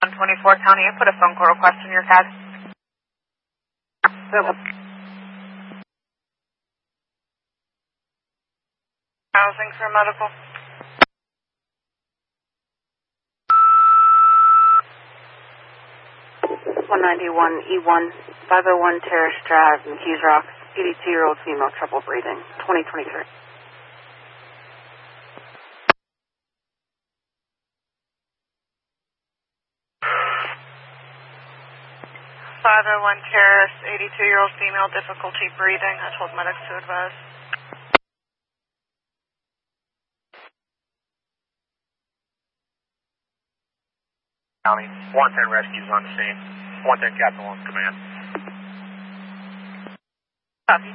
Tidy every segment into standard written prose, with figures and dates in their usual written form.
124 County, I put a phone call request in your CAD. Housing for medical. 191E1, 501 Terrace Drive, McKees Rocks, 82-year-old female, trouble breathing, 2023. 501 Terrace, 82-year-old female, difficulty breathing. I told medics to advise. County, 110 rescues on the scene. 110 Captain 1 command. Copy.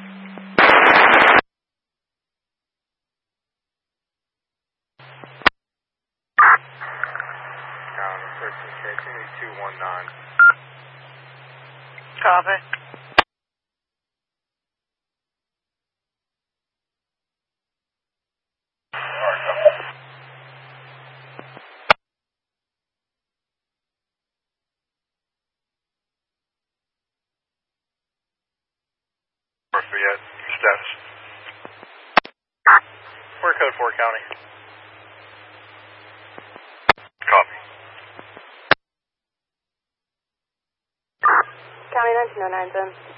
County, 13K, 219. Copy. Fayette, status. We're code 4 County. Copy. County 1909, Zone.